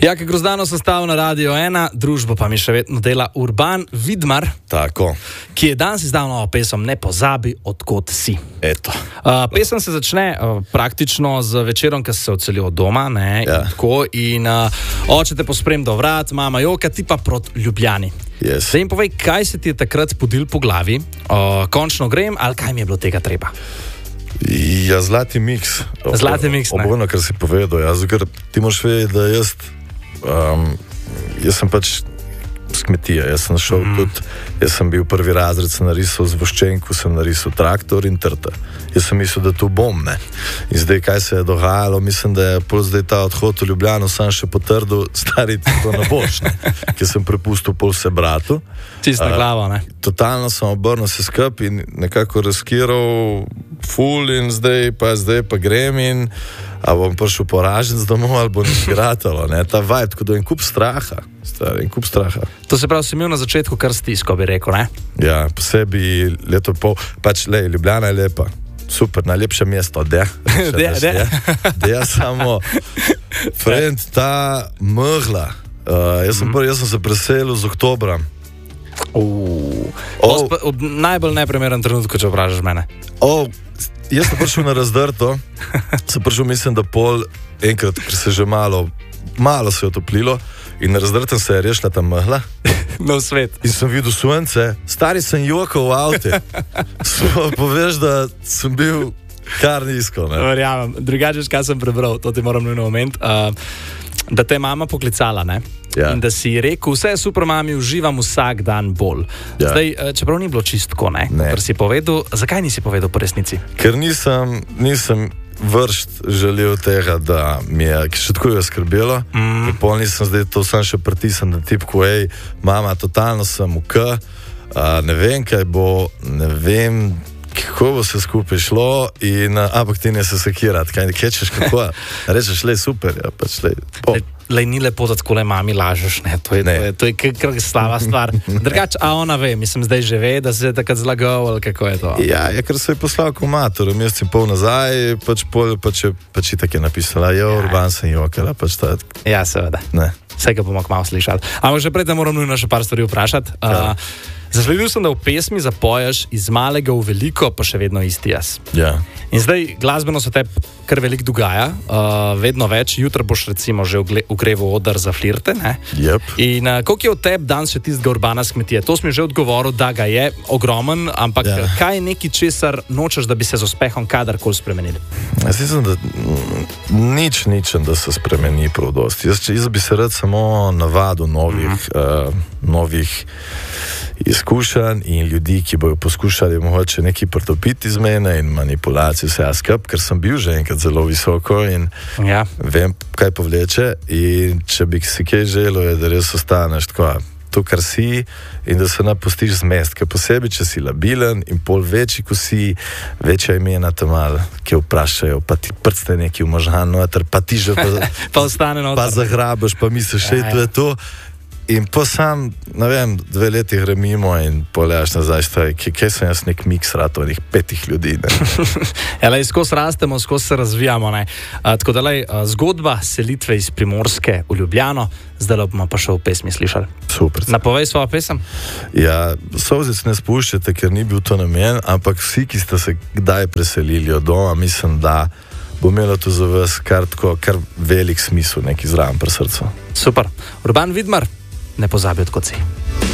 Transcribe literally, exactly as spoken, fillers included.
Jaka Grozdano sestava na Radio ena, družbo pa mi še vedno dela Urban Vidmar, Tako. ki je danes izdal novo pesem Ne pozabi, odkot si. Eto. Uh, pesem se začne uh, praktično z večerom, ko se odselijo od doma, ne, Ja. in tako, in uh, oče te posprem do vrat, mama joka, ti pa proti Ljubljani. Yes. Zdaj jim povej, kaj se ti je takrat spodil po glavi, uh, končno grem, ali kaj mi je bilo tega treba? Ja, zlati miks. Zlati miks, ne. Obojno, kar si povedal. Ja, ker ti moraš vedeti, da jaz, um, jaz sem pač z kmetije. Jaz sem šel mm. tudi, jaz sem bil prvi razred, sem narisal zvoščenku, sem narisal traktor in trta. Jaz sem mislil, da to bom, ne. In zdaj, kaj se je dogajalo, mislim, da je pol zdaj ta odhod v Ljubljano sam še potrdil, stari to ne boš, ne. Ker sem prepustil pol vse bratu. Čist na glavo, ne? Totalno sem obrnil se skup in nekako razkiral ful in zdaj pa, zdaj pa grem in a bom prišel poražen z domov ali bo neskratalo, ne, ta vibe, tako da je en kup straha, stari, en kup straha. To se pravi, si imel na začetku kar stisko, bi rekel, ne? Ja, posebi leto pol, pač, lej, Ljubljana je lepa, super, najlepše mesto, de, De, de. de, ja, samo, friend, ta megla, uh, jaz, sem prvi, jaz sem se preselil z oktobra. Uh, Oh. oh. Ob najbolj neprimeren trenutku, če vprašaš mene. O, jaz sem prišel na razdrto, sem prišel, mislim, da pol enkrat, ker se že malo, malo se je otoplilo in na razdrtem se je rešila ta megla No, svet. in sem videl sonce, stari sem jokal v avte. So, poveš, da sem bil kar nizko, ne. Verjamem. Drugače, kaj sem prebral, to ti moram nujno omeniti, uh, da te je mama poklicala, ne? Ja. In da si rekel, vse je super, mami, uživam vsak dan bolj. Ja. Zdaj, eh, čeprav ni bilo čistko, ne? Ne. Kar si povedal, zakaj nisi povedal po resnici? Ker nisem, nisem vršt želel tega, da mi je, ki še tako je skrbelo, mm. in pol nisem zdaj to sam še pritisnil na tipku, ej, mama, totalno sem v K, a, ne vem, kaj bo, ne vem, kako bo se skupaj šlo, in, a, ampak ti ne se sekirat, kaj ne kečeš, kako, rečeš, lej, super, ja, pač, lej, po. Lej, ni lepo, da tako le mami lažeš, ne? To je, Ne. to je, to je kar, kar slava stvar. Drugače, a ona ve, mislim, zdaj že ve, da se je takrat zlagal, ali kako je to? Ja, ja, ker se je poslal komator, mesec in pol nazaj, pač pol, pač je, pač itak je napisala, jo, Urban sem jokala, pač ta, Ja, seveda. ne. Vsega bomo kmalu slišali. Ampak že prej te moram nujno še par stvari vprašati. Uh, Zasledil sem, da v pesmi zapoješ iz malega v veliko, pa še vedno isti jaz. Ja. In zdaj glasbeno se te kar veliko dogaja, uh, vedno več. Jutro boš recimo že ugreval odr za flirte, ne? Yep. In uh, koliko je od tebe danes še tistega Urbana s kmetije? To si mi že odgovoril, da ga je ogromen, ampak Ja. kaj je neki, česar nočeš, da bi se z uspehom kadarkoli spremenili? Jaz mislim, da mm, nič, nič, da se spremeni prav dosti. Jaz, jaz bi se rad samo navadil novih, uh, novih izkušenj in ljudi, ki bojo poskušali mogoče nekaj pretopiti iz mene in manipulacijo vse skup, ker sem bil že enkrat zelo visoko in Ja. vem, kaj povleče, in če bi si kaj želel, je, da res ostaneš tako, to, kar si, in da se napustiš z mest, ker posebej, če si labilen in pol večji, ko si, večja imena tam malo, ki vprašajo, pa ti prste neki v možgan noter, pa ti že pa, Pa ostane noter. pa zagrabaš, pa misliš, Ja, še ja. to je to. In pa sam, ne vem, dve leti gre mimo in poljaš nazaj, staj, kaj sem jaz nek miks ratovanih petih ljudi, ne. Ja, lej, skozi rastemo, skozi se razvijamo. Ne? A, tako da, lej, a, zgodba selitve iz Primorske v Ljubljano, zdaj bomo pa še v pesmi slišali. Super. Napovej svojo pesem. Ja, solzic ne spuščate, ker ni bil to namen, ampak vsi, ki ste se kdaj preselili od doma, mislim, da bo imelo to za vas kar, tako, kar velik smisel, neki zraven pri srcu. Super. Urban Vidmar, ne pozabi, odkot si.